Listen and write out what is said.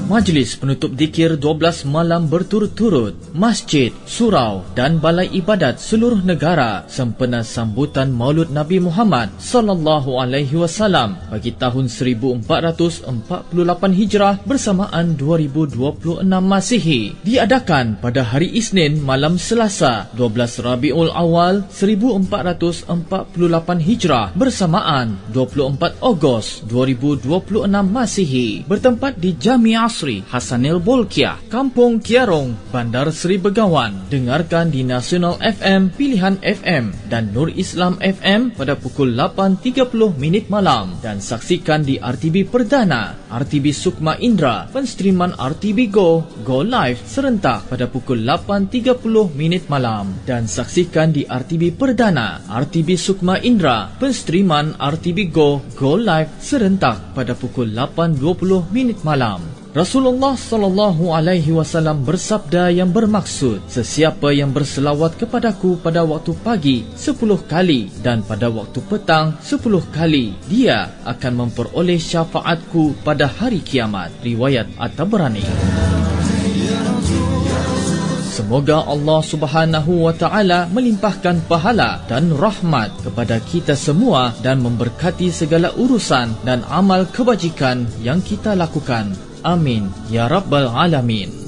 Majlis penutup zikir 12 malam berturut-turut, masjid, surau dan balai ibadat seluruh negara sempena sambutan Maulud Nabi Muhammad sallallahu alaihi wasallam bagi tahun 1448 Hijrah bersamaan 2026 Masihi diadakan pada hari Isnin malam Selasa 12 Rabiul Awal 1448 Hijrah bersamaan 24 Ogos 2026 Masihi bertempat di Jami' Asri Hasanil Bolkiah, Kampung Kiarong, Bandar Seri Begawan. Dengarkan di Nasional FM, Pilihan FM dan Nur Islam FM pada pukul 8.30 malam dan saksikan di RTB Perdana, RTB Sukma Indra, penstriman RTB Go Live serentak pada pukul 8.30 malam dan saksikan di RTB Perdana, RTB Sukma Indra, penstriman RTB Go Live serentak pada pukul 8.20 malam. Rasulullah sallallahu alaihi wasallam bersabda yang bermaksud, sesiapa yang berselawat kepadaku pada waktu pagi 10 kali dan pada waktu petang 10 kali, dia akan memperoleh syafaatku pada hari kiamat. Riwayat At-Tabrani. Semoga Allah Subhanahu wa taala melimpahkan pahala dan rahmat kepada kita semua dan memberkati segala urusan dan amal kebajikan yang kita lakukan. Amin ya rabbal alamin.